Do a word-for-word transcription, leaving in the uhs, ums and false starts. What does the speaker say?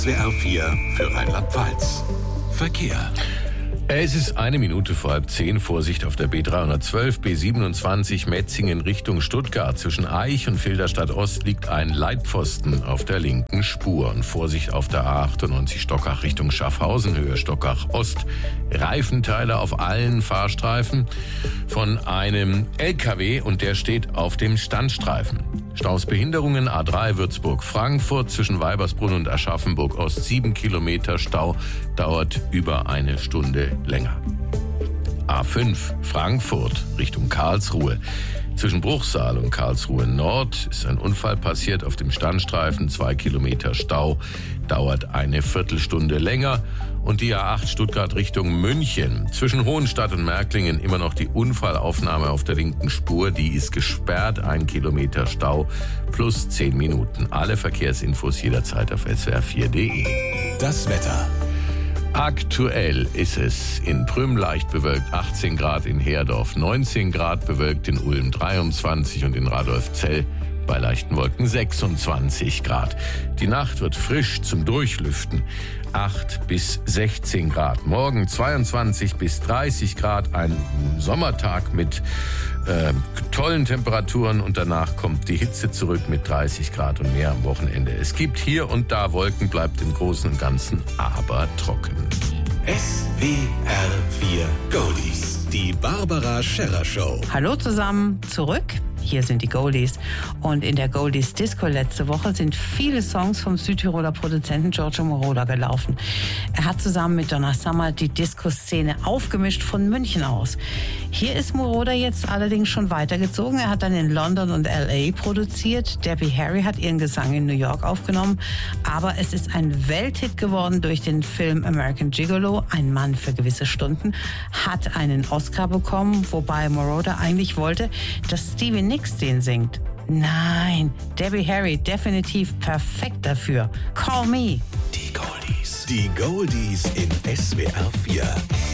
S W R vier für Rheinland-Pfalz. Verkehr. Es ist eine Minute vor halb zehn. Vorsicht auf der B dreihundertzwölf, B siebenundzwanzig Metzingen Richtung Stuttgart. Zwischen Aich und Filderstadt Ost liegt ein Leitpfosten auf der linken Spur. Und Vorsicht auf der A achtundneunzig Stockach Richtung Schaffhausen, Höhe Stockach Ost. Reifenteile auf allen Fahrstreifen von einem L K W und der steht auf dem Standstreifen. Staus Behinderungen A drei Würzburg-Frankfurt zwischen Weibersbrunn und Aschaffenburg Ost. Sieben Kilometer Stau, dauert über eine Stunde länger. A fünf Frankfurt Richtung Karlsruhe. Zwischen Bruchsal und Karlsruhe Nord ist ein Unfall passiert auf dem Standstreifen. Zwei Kilometer Stau, dauert eine Viertelstunde länger. Und die A acht Stuttgart Richtung München. Zwischen Hohenstadt und Märklingen immer noch die Unfallaufnahme auf der linken Spur. Die ist gesperrt. Ein Kilometer Stau plus zehn Minuten. Alle Verkehrsinfos jederzeit auf S W R vier punkt de. Das Wetter. Aktuell ist es in Prüm leicht bewölkt, achtzehn Grad in Herdorf, neunzehn Grad bewölkt in Ulm, dreiundzwanzig und in Radolfzell bei leichten Wolken sechsundzwanzig Grad. Die Nacht wird frisch zum Durchlüften, acht bis sechzehn Grad. Morgen zweiundzwanzig bis dreißig Grad, ein Sommertag mit äh, tollen Temperaturen und danach kommt die Hitze zurück mit dreißig Grad und mehr am Wochenende. Es gibt hier und da Wolken, bleibt im Großen und Ganzen aber trocken. S W R vier Goldies. Die Barbara Scherrer Show. Hallo zusammen, zurück. Hier sind die Goldies. Und in der Goldies Disco letzte Woche sind viele Songs vom Südtiroler Produzenten Giorgio Moroder gelaufen. Er hat zusammen mit Donna Summer die Disco-Szene aufgemischt von München aus. Hier ist Moroder jetzt allerdings schon weitergezogen. Er hat dann in London und L A produziert. Debbie Harry hat ihren Gesang in New York aufgenommen. Aber es ist ein Welthit geworden durch den Film American Gigolo. Ein Mann für gewisse Stunden hat einen Oscar bekommen, wobei Moroder eigentlich wollte, dass Stevie Nicks den singt. Nein, Debbie Harry definitiv perfekt dafür. Call me. Die Goldies. Die Goldies in S W R vier.